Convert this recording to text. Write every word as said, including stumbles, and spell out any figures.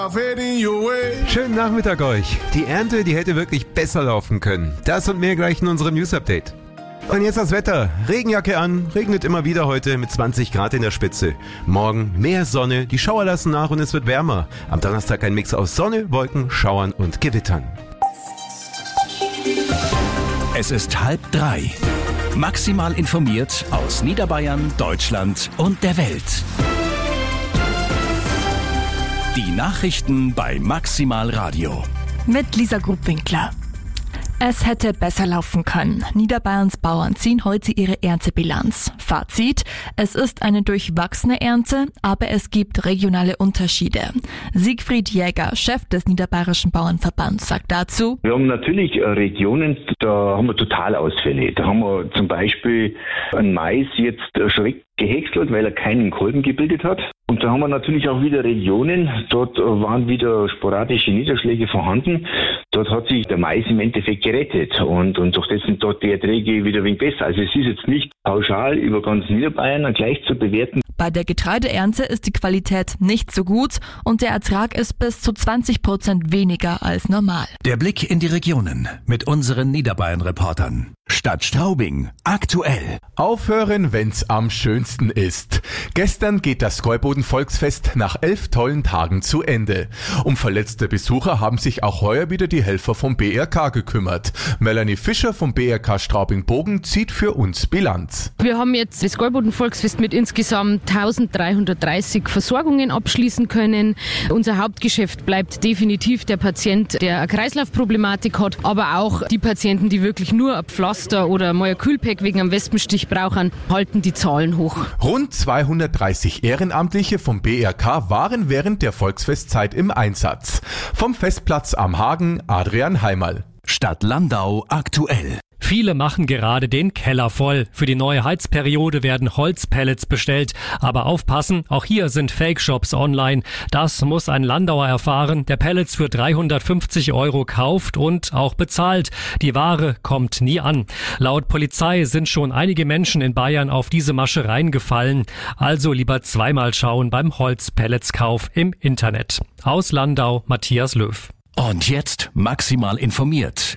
Schönen Nachmittag euch. Die Ernte, die hätte wirklich besser laufen können. Das und mehr gleich in unserem News-Update. Und jetzt das Wetter. Regenjacke an, regnet immer wieder heute mit zwanzig Grad in der Spitze. Morgen mehr Sonne, die Schauer lassen nach und es wird wärmer. Am Donnerstag ein Mix aus Sonne, Wolken, Schauern und Gewittern. Es ist halb drei. Maximal informiert aus Niederbayern, Deutschland und der Welt. Die Nachrichten bei Maximal Radio. Mit Lisa Grubwinkler. Es hätte besser laufen können. Niederbayerns Bauern ziehen heute ihre Erntebilanz. Fazit: Es ist eine durchwachsene Ernte, aber es gibt regionale Unterschiede. Siegfried Jäger, Chef des Niederbayerischen Bauernverbands, sagt dazu: Wir haben natürlich Regionen, da haben wir Totalausfälle. Da haben wir zum Beispiel einen Mais jetzt schreck gehäckselt, weil er keinen Kolben gebildet hat. Und da haben wir natürlich auch wieder Regionen, dort waren wieder sporadische Niederschläge vorhanden. Dort hat sich der Mais im Endeffekt gerettet und, und durch das sind dort die Erträge wieder ein wenig besser. Also es ist jetzt nicht pauschal über ganz Niederbayern gleich zu bewerten. Bei der Getreideernte ist die Qualität nicht so gut und der Ertrag ist bis zu zwanzig Prozent weniger als normal. Der Blick in die Regionen mit unseren Niederbayern-Reportern. Stadt Straubing, aktuell. Aufhören, wenn's am schönsten ist. Gestern geht das Gäuboden-Volksfest nach elf tollen Tagen zu Ende. Um verletzte Besucher haben sich auch heuer wieder die Helfer vom B R K gekümmert. Melanie Fischer vom B R K Straubing-Bogen zieht für uns Bilanz. Wir haben jetzt das Gäuboden-Volksfest mit insgesamt eintausenddreihundertdreißig Versorgungen abschließen können. Unser Hauptgeschäft bleibt definitiv der Patient, der eine Kreislaufproblematik hat, aber auch die Patienten, die wirklich nur ein Pflaster oder mal ein Kühlpack wegen einem Wespenstich brauchen, halten die Zahlen hoch. Rund zweihundertdreißig Ehrenamtliche vom B R K waren während der Volksfestzeit im Einsatz. Vom Festplatz am Hagen, Adrian Heimerl. Stadt Landau, aktuell. Viele machen gerade den Keller voll. Für die neue Heizperiode werden Holzpellets bestellt. Aber aufpassen, auch hier sind Fake-Shops online. Das muss ein Landauer erfahren, der Pellets für dreihundertfünfzig Euro kauft und auch bezahlt. Die Ware kommt nie an. Laut Polizei sind schon einige Menschen in Bayern auf diese Masche reingefallen. Also lieber zweimal schauen beim Holzpelletskauf im Internet. Aus Landau, Matthias Löw. Und jetzt maximal informiert.